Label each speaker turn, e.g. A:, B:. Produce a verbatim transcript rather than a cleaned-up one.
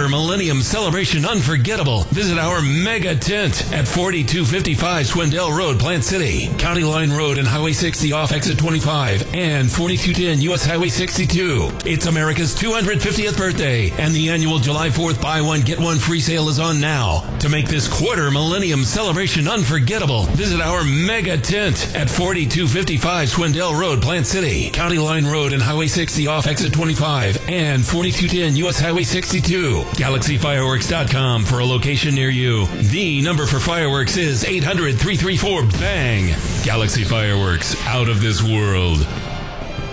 A: quarter millennium celebration unforgettable, visit our mega tent at forty-two fifty-five Swindell Road, Plant City, County Line Road and Highway sixty off exit twenty-five, and forty-two ten U S Highway sixty-two. It's America's two hundred fiftieth birthday, and the annual July fourth buy one, get one free sale is on now. To make this quarter millennium celebration unforgettable, visit our mega tent at forty-two fifty-five Swindell Road, Plant City, County Line Road and Highway sixty off exit twenty-five, and forty-two ten U S Highway sixty-two. Galaxy Fireworks dot com for a location near you. The number for fireworks is eight hundred, three three four, BANG. Galaxy Fireworks, out of this world.